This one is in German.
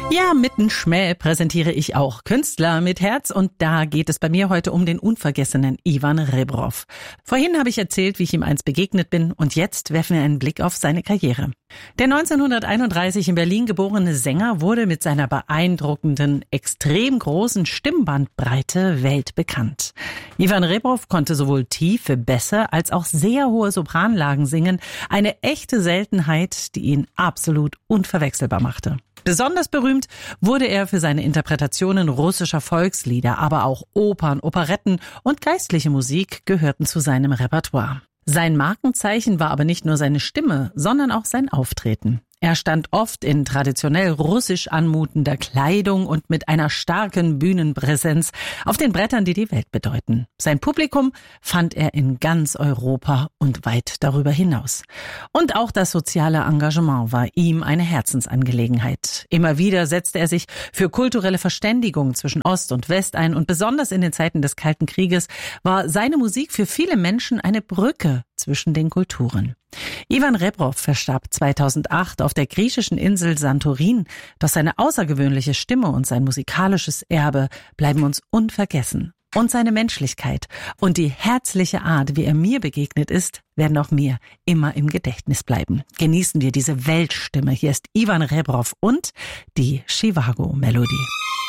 Ja, mitten Schmäh präsentiere ich auch Künstler mit Herz und da geht es bei mir heute um den unvergessenen Ivan Rebrov. Vorhin habe ich erzählt, wie ich ihm einst begegnet bin und jetzt werfen wir einen Blick auf seine Karriere. Der 1931 in Berlin geborene Sänger wurde mit seiner beeindruckenden, extrem großen Stimmbandbreite weltbekannt. Ivan Rebrov konnte sowohl tiefe Bässe als auch sehr hohe Sopranlagen singen, eine echte Seltenheit, die ihn absolut unverwechselbar machte. Besonders berühmt wurde er für seine Interpretationen russischer Volkslieder, aber auch Opern, Operetten und geistliche Musik gehörten zu seinem Repertoire. Sein Markenzeichen war aber nicht nur seine Stimme, sondern auch sein Auftreten. Er stand oft in traditionell russisch anmutender Kleidung und mit einer starken Bühnenpräsenz auf den Brettern, die die Welt bedeuten. Sein Publikum fand er in ganz Europa und weit darüber hinaus. Und auch das soziale Engagement war ihm eine Herzensangelegenheit. Immer wieder setzte er sich für kulturelle Verständigung zwischen Ost und West ein und besonders in den Zeiten des Kalten Krieges war seine Musik für viele Menschen eine Brücke zwischen den Kulturen. Ivan Rebrov verstarb 2008 auf der griechischen Insel Santorin, doch seine außergewöhnliche Stimme und sein musikalisches Erbe bleiben uns unvergessen. Und seine Menschlichkeit und die herzliche Art, wie er mir begegnet ist, werden auch mir immer im Gedächtnis bleiben. Genießen wir diese Weltstimme. Hier ist Ivan Rebrov und die Chivago-Melodie.